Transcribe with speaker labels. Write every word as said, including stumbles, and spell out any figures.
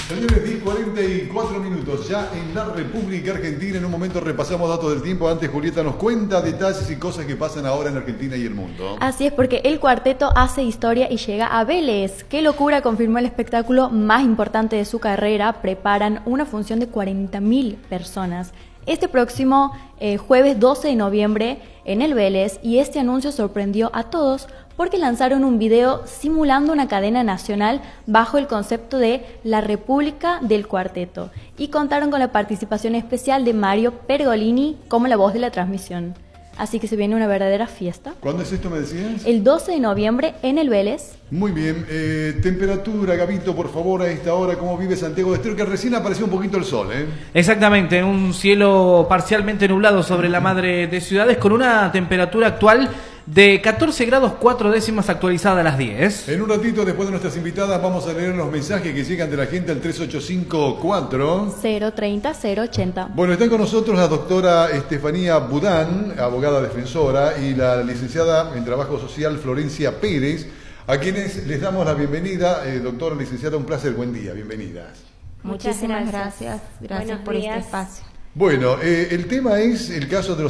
Speaker 1: Señores, diez cuarenta y cuatro minutos ya en la República Argentina. En un momento repasamos datos del tiempo. Antes Julieta nos cuenta detalles y cosas que pasan ahora en Argentina y el mundo.
Speaker 2: Así es, porque el cuarteto hace historia y llega a Vélez. ¡Qué locura! Confirmó el espectáculo más importante de su carrera. Preparan una función de cuarenta mil personas este próximo eh, jueves doce de noviembre en el Vélez, y este anuncio sorprendió a todos porque lanzaron un video simulando una cadena nacional bajo el concepto de la República del Cuarteto, y contaron con la participación especial de Mario Pergolini como la voz de la transmisión. Así que se viene una verdadera fiesta.
Speaker 1: ¿Cuándo es esto, me decías?
Speaker 2: El doce de noviembre en el Vélez.
Speaker 1: Muy bien. Eh, temperatura, Gabito, por favor, a esta hora, ¿cómo vive Santiago del Estero? Que recién apareció un poquito el sol, ¿eh?
Speaker 3: Exactamente, un cielo parcialmente nublado sobre la madre de ciudades, con una temperatura actual de catorce grados cuatro décimas, actualizada a las diez.
Speaker 1: En un ratito, después de nuestras invitadas, vamos a leer los mensajes que llegan de la gente al tres ocho cinco cuatro
Speaker 2: cero treinta cero ochenta.
Speaker 1: Bueno, están con nosotros la doctora Estefanía Budán, abogada defensora, y la licenciada en Trabajo Social Florencia Pérez, a quienes les damos la bienvenida. Eh, doctora, licenciada, un placer, buen día, bienvenidas.
Speaker 4: Muchísimas gracias, gracias, gracias por este espacio.
Speaker 1: Bueno, eh, el tema es el caso de los